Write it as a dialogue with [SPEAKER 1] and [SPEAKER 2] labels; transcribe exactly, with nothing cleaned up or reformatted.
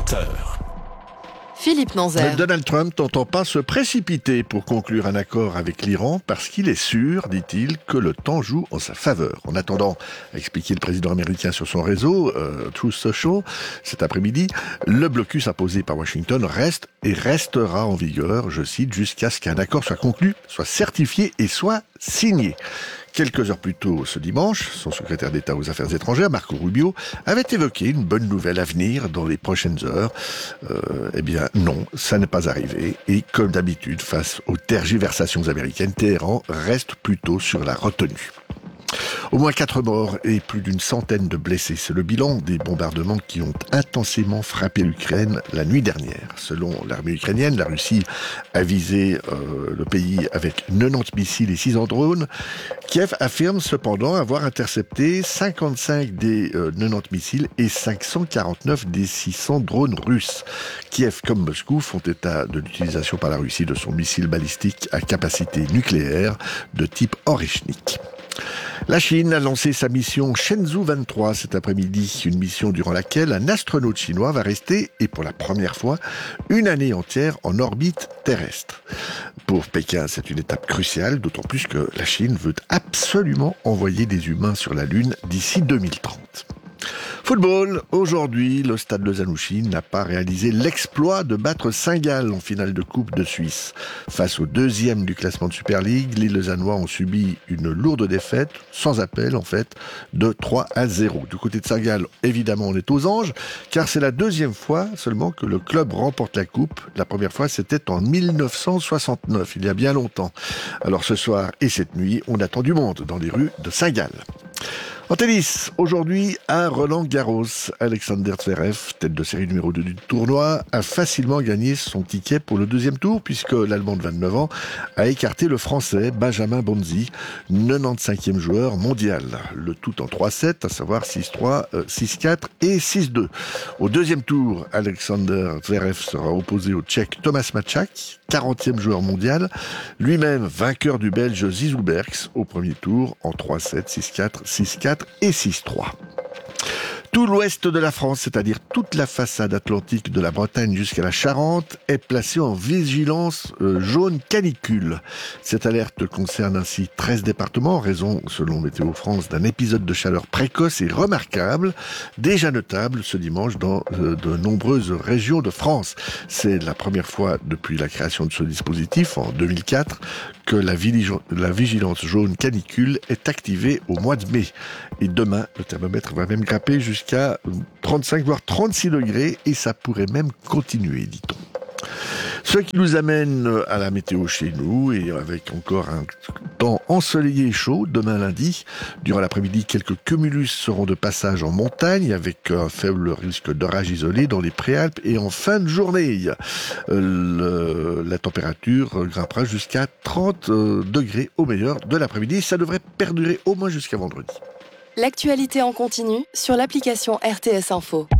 [SPEAKER 1] vingt heures.
[SPEAKER 2] Philippe Nanzer.
[SPEAKER 3] Donald Trump n'entend pas se précipiter pour conclure un accord avec l'Iran parce qu'il est sûr, dit-il, que le temps joue en sa faveur. En attendant, a expliqué le président américain sur son réseau, euh, Truth Social, cet après-midi, le blocus imposé par Washington reste et restera en vigueur, je cite, jusqu'à ce qu'un accord soit conclu, soit certifié et soit signé. Quelques heures plus tôt, ce dimanche, son secrétaire d'État aux Affaires étrangères, Marco Rubio, avait évoqué une bonne nouvelle à venir dans les prochaines heures. Euh, eh bien, non, ça n'est pas arrivé. Et comme d'habitude, face aux tergiversations américaines, Téhéran reste plutôt sur la retenue. Au moins quatre morts et plus d'une centaine de blessés. C'est le bilan des bombardements qui ont intensément frappé l'Ukraine la nuit dernière. Selon l'armée ukrainienne, la Russie a visé euh, le pays avec quatre-vingt-dix missiles et six cents drones. Kiev affirme cependant avoir intercepté cinquante-cinq des euh, quatre-vingt-dix missiles et cinq cent quarante-neuf des six cents drones russes. Kiev comme Moscou font état de l'utilisation par la Russie de son missile balistique à capacité nucléaire de type Oreshnik. La Chine a lancé sa mission Shenzhou vingt-trois cet après-midi, une mission durant laquelle un astronaute chinois va rester, et pour la première fois, une année entière en orbite terrestre. Pour Pékin, c'est une étape cruciale, d'autant plus que la Chine veut absolument envoyer des humains sur la Lune d'ici deux mille trente. Football, aujourd'hui, le stade Lausanne-Ouchy n'a pas réalisé l'exploit de battre Saint-Gall en finale de Coupe de Suisse. Face au deuxième du classement de Super League, les Lausannois ont subi une lourde défaite, sans appel en fait, de trois à zéro. Du côté de Saint-Gall, évidemment, on est aux anges, car c'est la deuxième fois seulement que le club remporte la Coupe. La première fois, c'était en mille neuf cent soixante-neuf, il y a bien longtemps. Alors ce soir et cette nuit, on attend du monde dans les rues de Saint-Gall. En tennis, aujourd'hui à Roland-Garros, Alexander Zverev, tête de série numéro deux du tournoi, a facilement gagné son ticket pour le deuxième tour puisque l'Allemand de vingt-neuf ans a écarté le Français Benjamin Bonzi, quatre-vingt-quinzième joueur mondial. Le tout en trois sept, à savoir six trois, six quatre et six deux. Au deuxième tour, Alexander Zverev sera opposé au Tchèque Thomas Mačák, quarantième joueur mondial, lui-même vainqueur du Belge Zizou Bergs au premier tour en trois sept, six quatre, six quatre et six trois. Tout l'ouest de la France, c'est-à-dire toute la façade atlantique de la Bretagne jusqu'à la Charente, est placée en vigilance euh, jaune canicule. Cette alerte concerne ainsi treize départements, en raison, selon Météo France, d'un épisode de chaleur précoce et remarquable, déjà notable ce dimanche dans euh, de nombreuses régions de France. C'est la première fois depuis la création de ce dispositif, en deux mille quatre, que la, vigil- la vigilance jaune canicule est activée au mois de mai. Et demain, le thermomètre va même grimper jusqu'à jusqu'à trente-cinq voire trente-six degrés et ça pourrait même continuer, dit-on. Ce qui nous amène à la météo chez nous et avec encore un temps ensoleillé et chaud demain lundi. Durant l'après-midi, quelques cumulus seront de passage en montagne avec un faible risque d'orage isolé dans les Préalpes et en fin de journée, le, la température grimpera jusqu'à trente degrés au meilleur de l'après-midi. Ça devrait perdurer au moins jusqu'à vendredi.
[SPEAKER 2] L'actualité en continu sur l'application R T S Info.